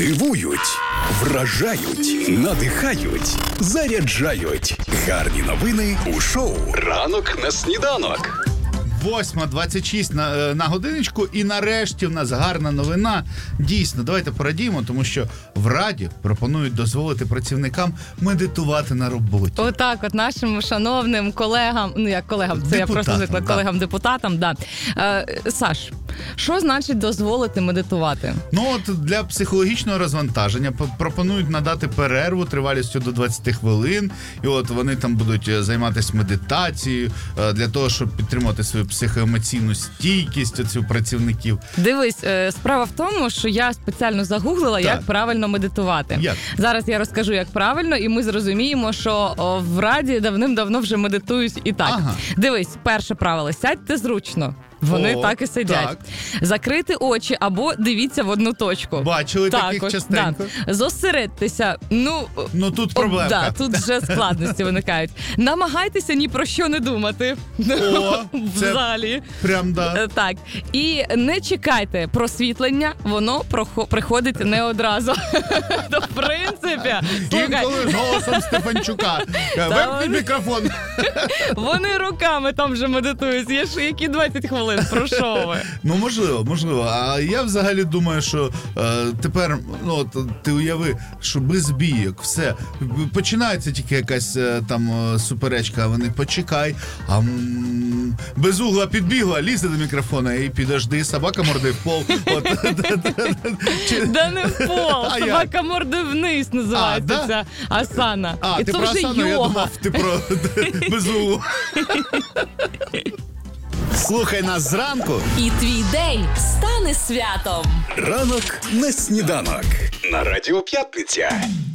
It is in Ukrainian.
Дивують, вражають, надихають, заряджають. Гарні новини у шоу «Ранок на сніданок». 8:26 на годиночку, і нарешті в нас гарна новина. Дійсно, давайте порадіємо, тому що в Раді пропонують дозволити працівникам медитувати на роботі. Отак, от нашим шановним колегам, ну як колегам, це я просто звикла колегам-депутатам, да. Саш, що значить дозволити медитувати? Ну от для психологічного розвантаження пропонують надати перерву тривалістю до 20 хвилин, і от вони там будуть займатися медитацією для того, щоб підтримувати свою психоемоційну стійкість у працівників. Дивись, справа в тому, що я спеціально загуглила, як правильно медитувати. Як? Зараз я розкажу, як правильно, і ми зрозуміємо, що в Раді давним-давно вже медитують і так. Ага. Дивись, перше правило, сядьте зручно. Вони так і сидять. Так. Закрити очі або дивіться в одну точку. Бачили таких от, частенько? Да. Зосередьтеся. Ну тут проблемка. Да, тут вже складності виникають. Намагайтеся ні про що не думати. О, в це залі. Прям да. Так. І не чекайте просвітлення, воно приходить не одразу. То, в принципі, Інколи з голосом Стефанчука. Вимкни мікрофон. Вони роками там вже медитують. Є ж які 20 хвилин. Про що ви? Ну, можливо. А я взагалі думаю, що тепер, ну, от, ти уяви, що без бійок, все. Починається тільки якась там суперечка, а вони почекай, без угла підбігла, лізе до мікрофона і підожди, собака мордою в пол. Да не в пол, собака мордою вниз називається ця асана. І ти це про вже асану, я йога. думав, ти про без углу. Слухай нас зранку. І твій день стане святом. «Ранок на сніданок» на Радіо П'ятниця.